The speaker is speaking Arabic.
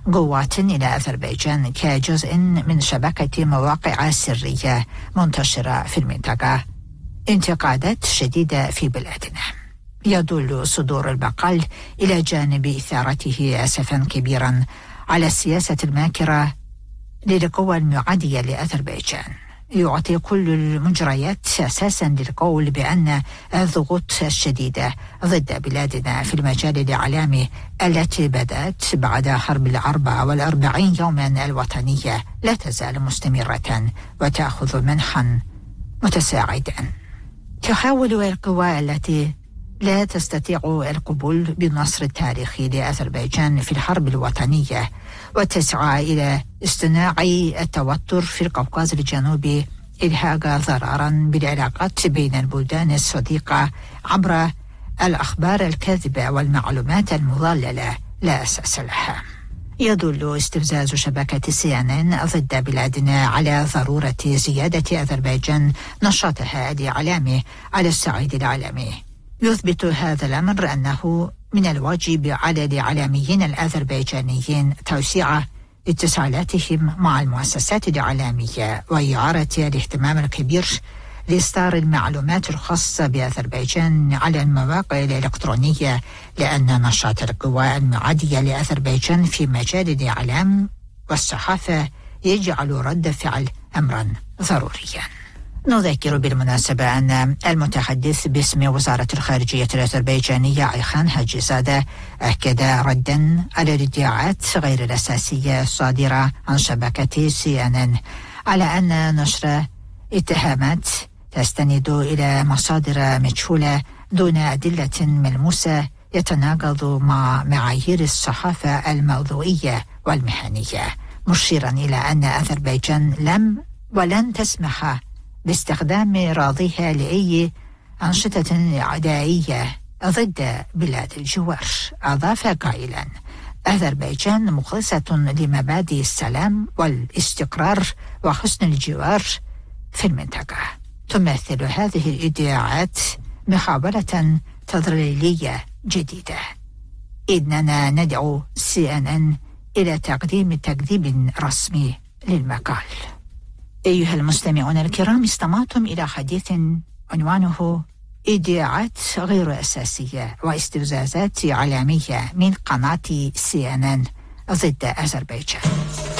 قوات إلى أذربيجان كجزء من شبكة مواقع سرية منتشرة في المنطقة. انتقادات شديدة في بلادنا. يدل صدور المقال إلى جانب إثارته أسفا كبيرا على السياسة الماكرة للقوى المعادية لأذربيجان. يعطي كل المجريات أساسا للقول بأن الضغوط الشديدة ضد بلادنا في المجال الإعلامي التي بدأت بعد حرب 44 يوما الوطنية لا تزال مستمرة وتأخذ منحا متساعدا. تحاول القوى التي لا تستطيع القبول بالنصر التاريخي لأذربيجان في الحرب الوطنية وتسعى إلى اصطناع التوتر في القوقاز الجنوبي إلحاق ضررا بالعلاقات بين البلدان الصديقة عبر الأخبار الكاذبة والمعلومات المضللة لا أساس لها. يدل استفزاز شبكة CNN ضد بلادنا على ضرورة زيادة أذربيجان نشاطها الإعلامي على الصعيد العالمي. يثبت هذا الأمر أنه من الواجب على الإعلاميين الأذربيجانيين توسيع اتصالاتهم مع المؤسسات الإعلامية وإعارة الاهتمام الكبير لإصدار المعلومات الخاصة بأذربيجان على المواقع الإلكترونية، لأن نشاط القوى المعادية لأذربيجان في مجال الإعلام والصحافة يجعل رد فعل أمرا ضروريا. نذكر بالمناسبة أن المتحدث باسم وزارة الخارجية الأذربيجانية أيخان حاجزادة أكد ردا على الادعاءات غير الأساسية الصادرة عن شبكة CNN على أن نشر اتهامات تستند إلى مصادر مجهولة دون أدلة ملموسة يتناقض مع معايير الصحافة الموضوعية والمهنية، مشيرا إلى أن أذربيجان لم ولن تسمح باستخدام راضيها لأي أنشطة عدائية ضد بلاد الجوار. أضاف قائلا: أذربيجان مخلصة لمبادئ السلام والاستقرار وحسن الجوار في المنطقة. تمثل هذه الادعاءات محاولة تضليلية جديدة، إننا ندعو CNN إلى تقديم تكذيب رسمي للمقال. أيها المستمعون الكرام، استمعتم إلى حديث عنوانه ادعاءات غير أساسية واستفزازات إعلامية من قناة CNN ضد أذربيجان.